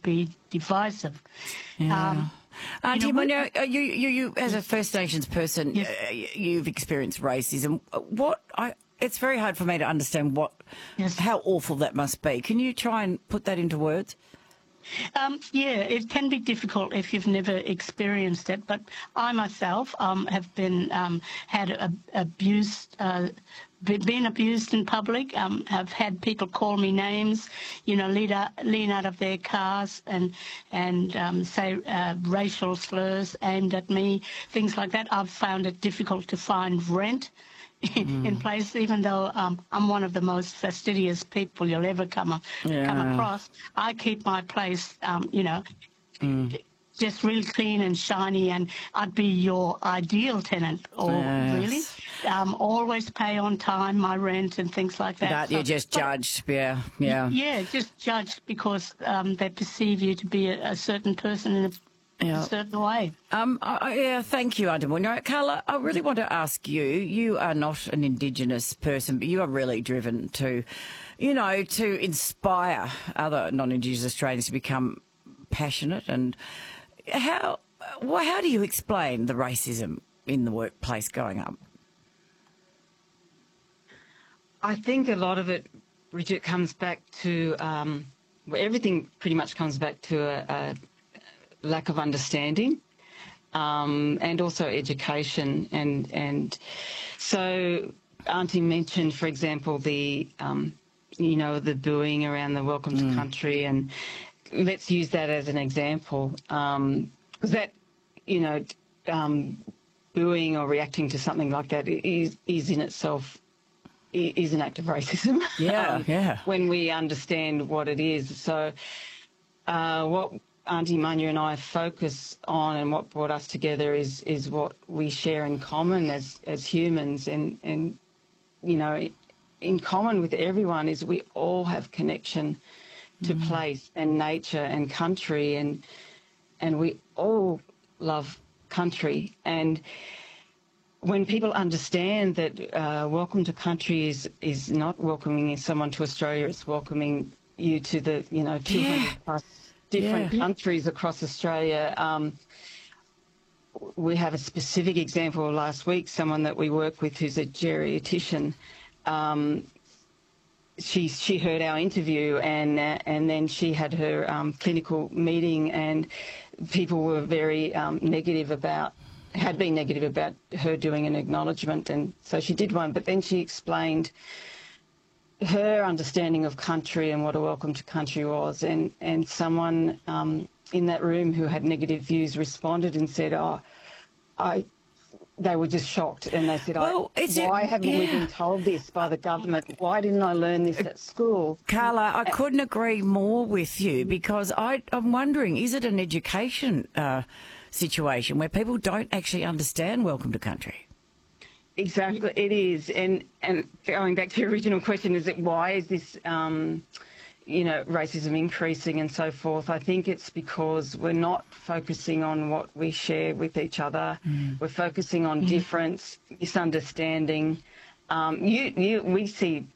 be divisive. Yeah. Auntie Munya, you as a First Nations person, Yes. You've experienced racism. It's very hard for me to understand Yes. how awful that must be. Can you try and put that into words? Yeah, it can be difficult if you've never experienced it. But I myself have been been abused in public. Have had people call me names, lean out of their cars and say racial slurs aimed at me, things like that. I've found it difficult to find rent in place, even though I'm one of the most fastidious people you'll ever come across. I keep my place, just really clean and shiny, and I'd be your ideal tenant. Really, always pay on time my rent and things like that. But you're just judged, yeah. Yeah, just judged because they perceive you to be a certain person in a certain way. Thank you, Auntie Munya. Carla, I really want to ask you, you are not an Indigenous person, but you are really driven to inspire other non-Indigenous Australians to become passionate. And how do you explain the racism in the workplace going up? I think a lot of it, Bridget, comes back to everything pretty much comes back to a lack of understanding and also education. And so Auntie mentioned, for example, the booing around the Welcome to Country, and let's use that as an example. Because that, booing or reacting to something like that is in itself is an act of racism. Yeah. When we understand what it is. So what Auntie Munya and I focus on, and what brought us together, is what we share in common as humans, and in common with everyone is we all have connection to place and nature and country, and we all love country. And when people understand that Welcome to Country is not welcoming someone to Australia, it's welcoming you to the 200 plus different countries across Australia. We have a specific example last week, someone that we work with who's a geriatrician. She heard our interview, and then she had her clinical meeting, and people were very had been negative about her doing an acknowledgement, and so she did one. But then she explained her understanding of country and what a Welcome to Country was, and someone in that room who had negative views responded and said, they were just shocked, and they said, why haven't we been told this by the government? Why didn't I learn this at school? Carla, I couldn't agree more with you, because I'm wondering, is it an education situation where people don't actually understand Welcome to Country? Exactly, it is. And going back to your original question, is it why is this racism increasing and so forth? I think it's because we're not focusing on what we share with each other. We're focusing on difference, misunderstanding. We see